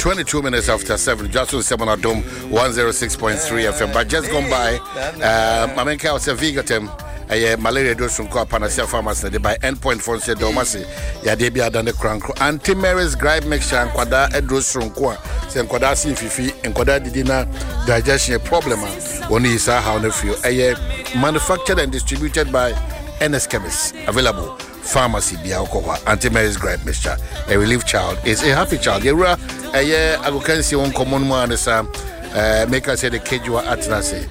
22 minutes after 7. Johnson 7 at Dome 106.3 FM. But just gone by, Mamenka was a Vigatem. Malaria dose from Panasia Pharmacy by endpoint for said Domasi, Yadebia than the Crank. Anti Mary's Gripe mixture and Quada Edros from Qua, San Quadasi Fifi, and Quada Didina digestion problem. Only is how they feel. Manufactured and distributed by NS Chemists. Available pharmacy Biakoa, Anti Mary's Gripe mixture. A relief child is a happy child. I will can see one common one as make us say the cage you are at Nasi.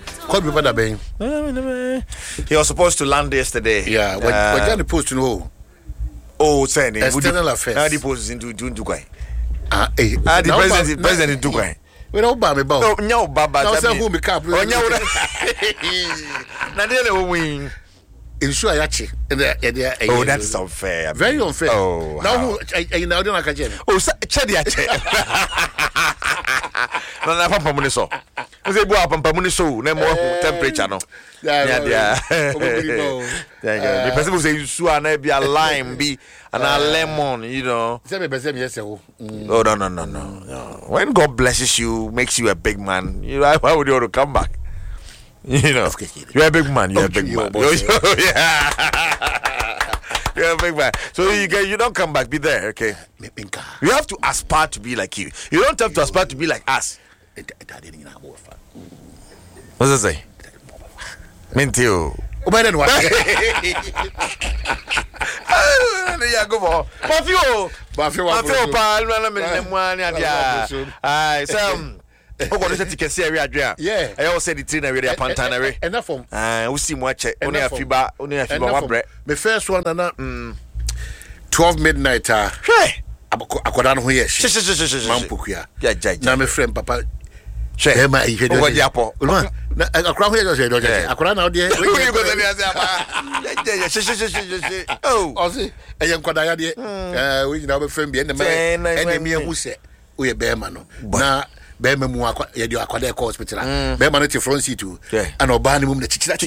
He was supposed to land yesterday. Yeah, we're going to post to know. Oh, saying external affairs. Now the post into Dubai. The president in Dubai. We don't buy me about. No, Baba. Now, who make up? Now, they will win. In Suayachi. Oh, that's unfair. Very unfair. Oh, now who? I know don't like a gem. Oh, Chediache. No, na papa muni so. Ose bu papa muni so na more temperature no. Yeah. The person who say you sua na be a lime be and a lemon, you know. Say me person yes oh. Oh no. When God blesses you, makes you a big man, you know, why would you want to come back? You know. You're a big man, you're a big man. Yeah. You're a big man. So you don't come back, be there, okay? You have to aspire to be like you. You don't have to aspire to be like us. What's that say? Mentio. Oh, what is it? You can see area. Yeah, I also said it's in a really pantanary. Enough from we see much only a few bar, one bread. The first one, 12 midnight. Hey, Akodan who yes, Mampukia. Yeah, now my friend Papa. Share my Yapo. A crown here, a crown out there. Oh, see, a young Kodaya, we know friend being the man, and me who said, we a bear man. Now, Bema Muaka, you are Quadeco Hospital, Bema front seat too, and Obanum the Chicha.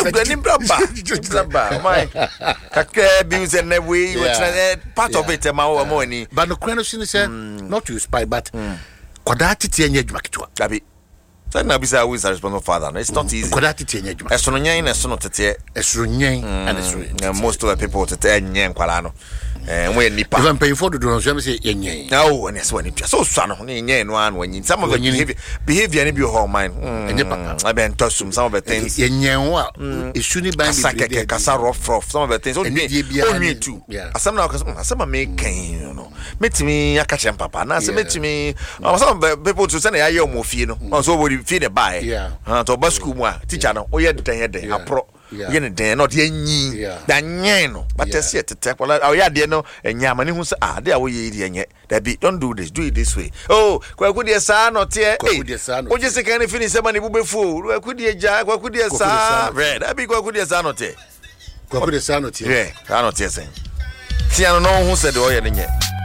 Bills and we part of it, our money. But no question said, not to spy, but Quadati and Yajmakitua. Gabi. Sanabisa is a responsible father. It's not easy. Quadati and Yajmak. Esronian, Esronian, and most of the people to 10 Yan Qualano. And when Nipa even pay for the drones, say, no, and it's when it's so son of one when some of the behavior and your whole mind. I've been tossed some of the things in Yan. It shouldn't be Casaro froth, some of the things only too. Yeah, some make you know. Met me, I catch him, Papa. Now, met me, some people to send a young mofino, also would you feed a buy? Yeah, to Bascuma, teacher, oh, yeah, the a pro. Yen de not yen dan yen but I see to take oh yeah dear no and yamani who say there we yen that be don't do it this way. Oh, could your son not here? Oh, just a kind of finish somebody will be fool. Where could your jack? What could your son? Red, I be what could your son not here? What could your son not here? I not here saying. See, I don't know who said, oh, yeah,